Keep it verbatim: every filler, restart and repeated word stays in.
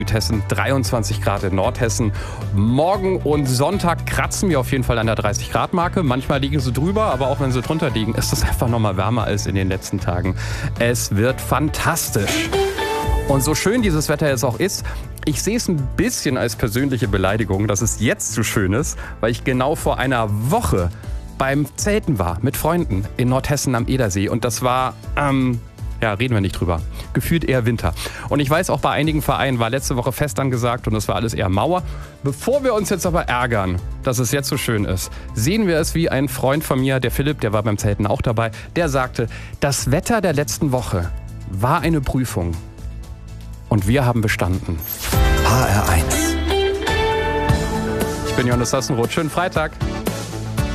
Südhessen, dreiundzwanzig Grad in Nordhessen. Morgen und Sonntag kratzen wir auf jeden Fall an der dreißig Grad Marke. Manchmal liegen sie drüber, aber auch wenn sie drunter liegen, ist es einfach nochmal wärmer als in den letzten Tagen. Es wird fantastisch. Und so schön dieses Wetter jetzt auch ist, ich sehe es ein bisschen als persönliche Beleidigung, dass es jetzt so schön ist, weil ich genau vor einer Woche beim Zelten war mit Freunden in Nordhessen am Edersee. Und das war, ähm, ja, reden wir nicht drüber, gefühlt eher Winter. Und ich weiß, auch bei einigen Vereinen war letzte Woche fest angesagt und es war alles eher Mauer. Bevor wir uns jetzt aber ärgern, dass es jetzt so schön ist, sehen wir es wie ein Freund von mir, der Philipp, der war beim Zelten auch dabei, der sagte, das Wetter der letzten Woche war eine Prüfung. Und wir haben bestanden. H R eins. Ich bin Johannes Sassenroth. Schönen Freitag.